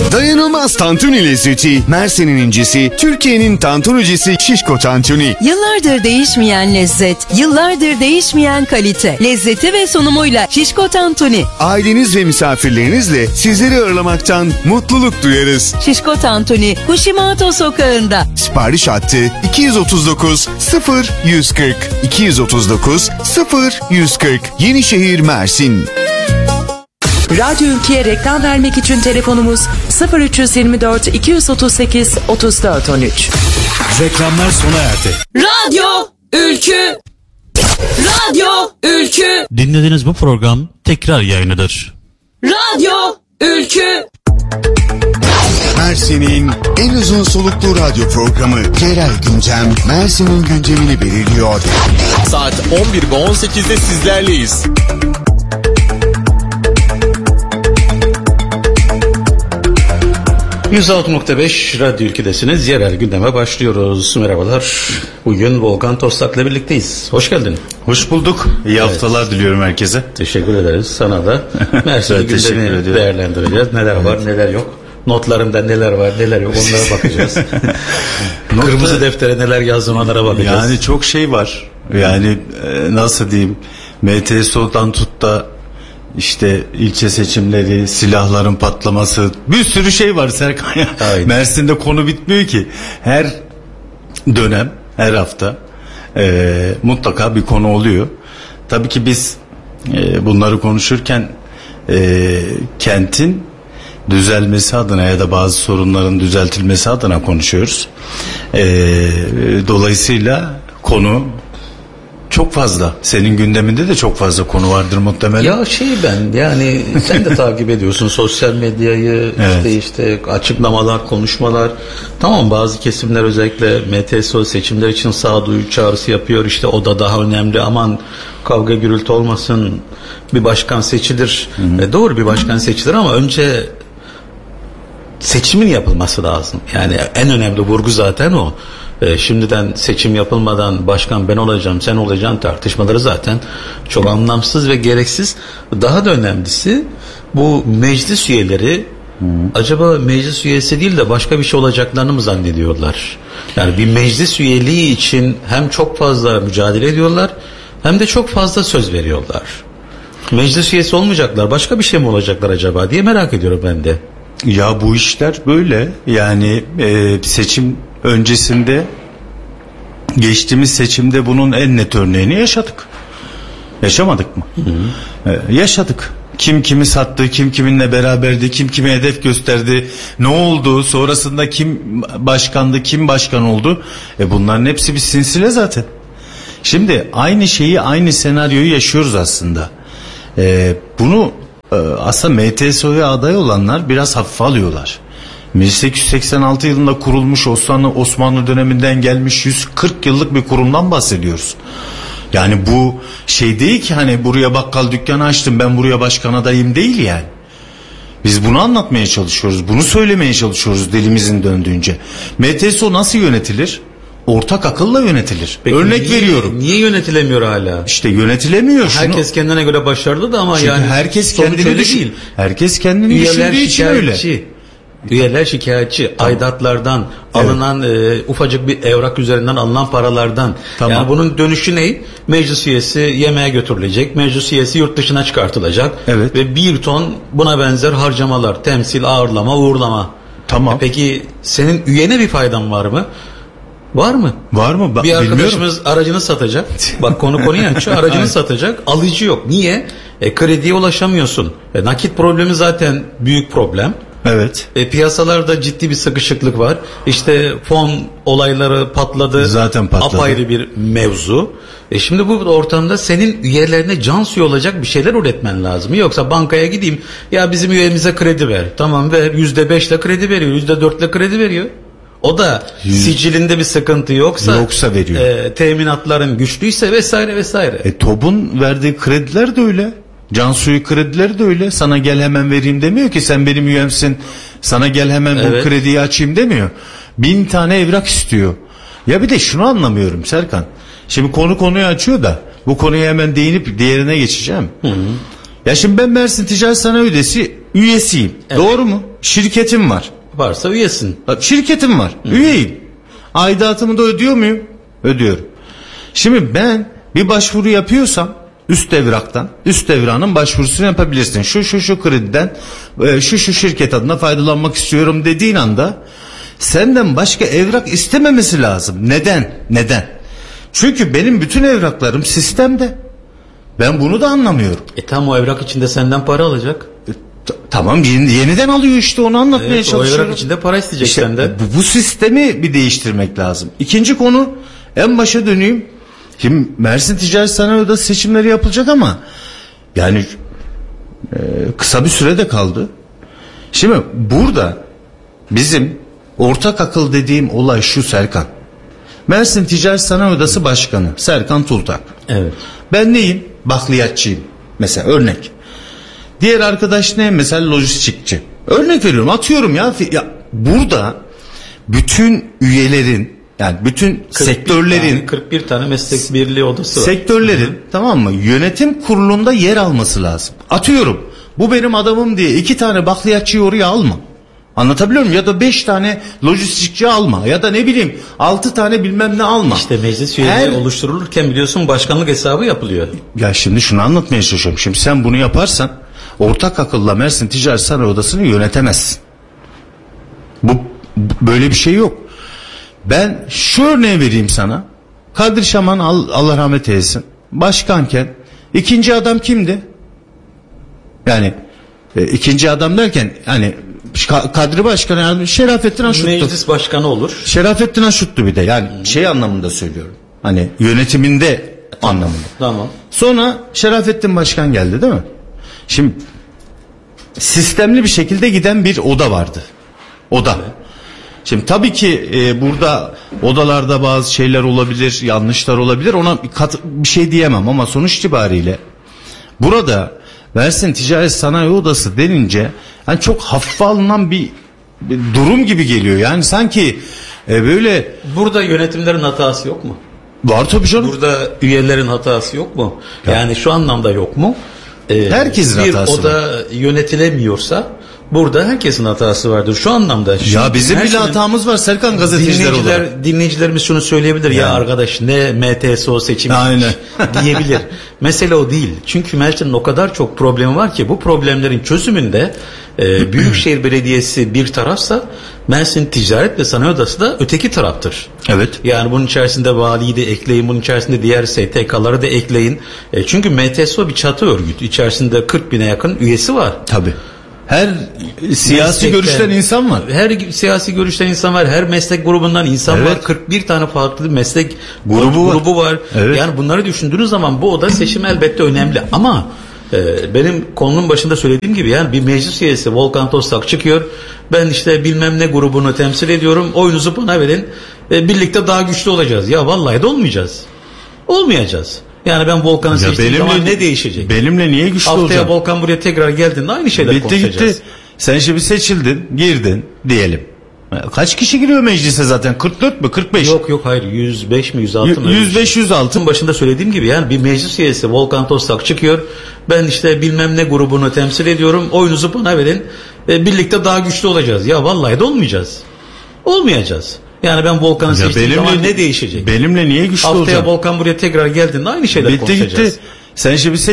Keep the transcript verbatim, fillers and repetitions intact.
Dayanılmaz tantuni lezzeti, Mersin'in incisi, Türkiye'nin tantunicisi Şişko Tantuni. Yıllardır değişmeyen lezzet, yıllardır değişmeyen kalite, lezzeti ve sunumuyla Şişko Tantuni. Aileniz ve misafirlerinizle sizleri ağırlamaktan mutluluk duyarız. Şişko Tantuni, Hushimato sokağında. Sipariş hattı iki yüz otuz dokuz sıfır yüz kırk iki yüz otuz dokuz sıfır yüz kırk Yenişehir, Mersin. Radyo Ülke'ye reklam vermek için telefonumuz sıfır üç yirmi dört iki yüz otuz sekiz otuz dört on üç. Reklamlar sona erdi. Radyo Ülkü. Radyo Ülkü. Dinlediğiniz bu program tekrar yayınıdır. Radyo Ülkü. Mersin'in en uzun soluklu radyo programı Yerel Güncem, Mersin'in güncemini belirliyor. Saat on bir ve on sekizde sizlerleyiz. yüz altı nokta beş Radyo Ülke'desiniz. Yerel gündeme başlıyoruz. Merhabalar. Bugün Volkan Tostak'la birlikteyiz. Hoş geldin. Hoş bulduk. İyi evet. haftalar diliyorum herkese. Teşekkür ederiz. Sana da. Mersin'in gündemini değerlendireceğiz. Neler evet. var, neler yok. Notlarımda neler var, neler yok, onlara bakacağız. Kırmızı deftere neler yazdım, onlara bakacağız. Yani çok şey var. Yani e, nasıl diyeyim, M T S O'dan tut da İşte ilçe seçimleri, silahların patlaması, bir sürü şey var Serkan ya. Mersin'de konu bitmiyor ki. Her dönem, her hafta e, mutlaka bir konu oluyor. Tabii ki biz e, bunları konuşurken e, kentin düzelmesi adına ya da bazı sorunların düzeltilmesi adına konuşuyoruz. E, dolayısıyla konu çok fazla. Senin gündeminde de çok fazla konu vardır muhtemelen. Ya şey ben yani sen de takip ediyorsun sosyal medyayı, evet. işte işte açıklamalar, konuşmalar. Tamam, bazı kesimler özellikle M T S O seçimler için sağduyu çağrısı yapıyor. İşte o da daha önemli. Aman kavga gürültü olmasın. Bir başkan seçilir. E, doğru, bir başkan seçilir ama önce seçimin yapılması lazım. Yani en önemli vurgu zaten o. E, şimdiden seçim yapılmadan başkan ben olacağım, sen olacaksın tartışmaları zaten çok anlamsız ve gereksiz. Daha da önemlisi bu meclis üyeleri Hı. acaba meclis üyesi değil de başka bir şey olacaklarını mı zannediyorlar? Yani bir meclis üyeliği için hem çok fazla mücadele ediyorlar hem de çok fazla söz veriyorlar. Meclis üyesi olmayacaklar, başka bir şey mi olacaklar acaba diye merak ediyorum ben de. Ya bu işler böyle yani e, seçim öncesinde, geçtiğimiz seçimde bunun en net örneğini yaşadık. Yaşamadık mı? Hı hı. Ee, yaşadık. Kim kimi sattı, kim kiminle beraberdi, kim kime hedef gösterdi, ne oldu, sonrasında kim başkandı, kim başkan oldu. E bunların hepsi bir silsile zaten. Şimdi aynı şeyi, aynı senaryoyu yaşıyoruz aslında. Ee, bunu e, aslında M T S O'ya aday olanlar biraz hafife alıyorlar. bin sekiz yüz seksen altı yılında kurulmuş, Osmanlı Osmanlı döneminden gelmiş yüz kırk yıllık bir kurumdan bahsediyoruz. Yani bu şey değil ki hani buraya bakkal dükkanı açtım ben buraya başkan adayım değil yani. Biz bunu anlatmaya çalışıyoruz, bunu söylemeye çalışıyoruz dilimizin döndüğünce. M T S O nasıl yönetilir? Ortak akılla yönetilir. Peki örnek niye, veriyorum. Niye yönetilemiyor hala? İşte yönetilemiyor. Herkes şunu... kendine göre başarılı da ama Çünkü yani herkes kendini düşün... değil. Herkes kendini Üyeler düşündüğü için öyle. Üyeler şikayetçi, tamam. aidatlardan, evet. alınan e, ufacık bir evrak üzerinden alınan paralardan. Tamam. Yani bunun dönüşü ne? Meclis üyesi yemeğe götürülecek, meclis üyesi yurt dışına çıkartılacak. Evet. Ve bir ton buna benzer harcamalar, temsil, ağırlama, uğurlama. Tamam. E peki senin üyene bir faydan var mı? Var mı? Var mı? Ba- bir arkadaşımız bilmiyorum. Aracını satacak. Bak konu konuyu açıyor. Aracını satacak. Alıcı yok. Niye? E, krediye ulaşamıyorsun. E, nakit problemi zaten büyük problem. Evet. E, piyasalarda ciddi bir sıkışıklık var. İşte fon olayları patladı. Zaten patladı. Apayrı bir mevzu. E şimdi bu ortamda senin üyelerine can suyu olacak bir şeyler üretmen lazım. Yoksa bankaya gideyim. Ya bizim üyemize kredi ver. Tamam ver. Yüzde beşle kredi veriyor. Yüzde dörtle kredi veriyor. O da Yüz... sicilinde bir sıkıntı yoksa, yoksa veriyor. E, teminatların güçlüyse vesaire vesaire. E, TOB'un verdiği krediler de öyle. Cansu'yu kredileri de öyle. Sana gel hemen vereyim demiyor ki, sen benim üyemsin. Sana gel hemen evet. bu krediyi açayım demiyor. Bin tane evrak istiyor. Ya bir de şunu anlamıyorum Serkan. Şimdi konu konuyu açıyor da bu konuya hemen değinip diğerine geçeceğim. Hı hı. Ya şimdi ben Mersin Ticaret Sanayi Odası üyesiyim. Evet. Doğru mu? Şirketim var. Varsa üyesin. Şirketim var. Hı. Üyeyim. Aidatımı da ödüyor muyum? Ödüyorum. Şimdi ben bir başvuru yapıyorsam üst evraktan, üst evranın başvurusunu yapabilirsin. Şu şu şu krediden, şu şu şirket adına faydalanmak istiyorum dediğin anda senden başka evrak istememesi lazım. Neden? Neden? Çünkü benim bütün evraklarım sistemde. Ben bunu da anlamıyorum. E tam o evrak içinde senden para alacak. E, t- tamam yeni, yeniden alıyor işte, onu anlatmaya evet, çalışıyorum. O evrak içinde para isteyecek işte, senden. Bu, bu sistemi bir değiştirmek lazım. İkinci konu, en başa döneyim. Şimdi Mersin Ticaret Sanayi Odası seçimleri yapılacak ama yani e, kısa bir sürede kaldı. Şimdi burada bizim ortak akıl dediğim olay şu Serkan. Mersin Ticaret Sanayi Odası Başkanı Serkan Tultak. Evet. Ben neyim? Bakliyatçıyım. Mesela örnek. Diğer arkadaş ne? Mesela lojistikçi. Örnek veriyorum, atıyorum ya. ya burada bütün üyelerin, yani bütün sektörlerin tane, kırk bir tane meslek birliği odası var. Sektörlerin, Hı-hı. tamam mı? Yönetim kurulunda yer alması lazım. Atıyorum. Bu benim adamım diye iki tane bakliyatçıyı oraya alma. Anlatabiliyor muyum? Ya da beş tane lojistikçi alma. Ya da ne bileyim altı tane bilmem ne alma. İşte meclis üyeleri Her... oluşturulurken biliyorsun başkanlık hesabı yapılıyor. Ya şimdi şunu anlatmaya çalışıyorum. Şimdi sen bunu yaparsan ortak akılla Mersin Ticaret Sanayi Odası'nı yönetemezsin. Bu, bu böyle bir şey yok. Ben şu örneği vereyim sana. Kadri Şaman, Allah rahmet eylesin, başkanken ikinci adam kimdi? Yani e, ikinci adam derken hani Kadri Başkan yani Şerafettin Aşut'tu. Meclis başkanı olur. Şerafettin Aşut'tu bir de. Yani hmm. şey anlamında söylüyorum. Hani yönetiminde tamam. anlamında. Tamam. Sonra Şerafettin Başkan geldi değil mi? Şimdi sistemli bir şekilde giden bir oda vardı. Oda. Evet. Şimdi tabii ki e, burada odalarda bazı şeyler olabilir, yanlışlar olabilir. Ona bir, kat, bir şey diyemem ama sonuç itibariyle burada Mersin Ticaret Sanayi Odası denince yani çok hafife alınan bir, bir durum gibi geliyor. Yani sanki e, böyle... Burada yönetimlerin hatası yok mu? Var tabii canım. Burada üyelerin hatası yok mu? Ya. Yani şu anlamda yok mu? Ee, Herkesin bir hatası oda var. Yönetilemiyorsa burada herkesin hatası vardır. Şu anlamda. Ya bizim bile hatamız var Serkan, gazeteciler dinleyiciler, olarak. Dinleyicilerimiz şunu söyleyebilir. Ya, ya arkadaş ne M T S O seçimi diyebilir. Mesele o değil. Çünkü Mersin'in o kadar çok problemi var ki bu problemlerin çözümünde e, Büyükşehir Belediyesi bir tarafsa Mersin Ticaret ve Sanayi Odası da öteki taraftır. Evet. Yani bunun içerisinde valiyi de ekleyin, bunun içerisinde diğer S T K'ları da ekleyin. E, çünkü M T S O bir çatı örgütü. İçerisinde kırk bine yakın üyesi var. Tabii. Her siyasi meslekten, görüşten insan var. Her siyasi görüşten insan var. Her meslek grubundan insan evet. var. kırk bir tane farklı meslek grubu, grubu var. var. Evet. Yani bunları düşündüğünüz zaman bu oda seçim elbette önemli. Ama e, benim konunun başında söylediğim gibi yani bir meclis üyesi Volkan Tostak çıkıyor. Ben işte bilmem ne grubunu temsil ediyorum. Oyunuzu bana verin. E, birlikte daha güçlü olacağız. Ya vallahi de olmayacağız. Olmayacağız. Yani ben Volkan'ı seçtiğim zaman ne değişecek? Benimle niye güçlü Haftaya olacağım? Haftaya Volkan buraya tekrar geldiğinde aynı şeyler bitti, konuşacağız. Gitti. Sen şimdi seçildin, girdin diyelim. Kaç kişi giriyor meclise zaten? kırk dört mü? kırk beş? Yok yok hayır yüz beş mi yüz altı mı? yüz beş yüz altı. Başında söylediğim gibi yani bir meclis üyesi Volkan Tostak çıkıyor. Ben işte bilmem ne grubunu temsil ediyorum. Oyunuzu bana verin. E, birlikte daha güçlü olacağız. Ya vallahi de olmayacağız. Olmayacağız. Yani ben Volkan'ı seçtiğim zaman ne değişecek? Benimle niye güçlü Haftaya olacağım? Haftaya Volkan buraya tekrar geldiğinde aynı şeyler bitti, konuşacağız. Gitti. Sen şimdi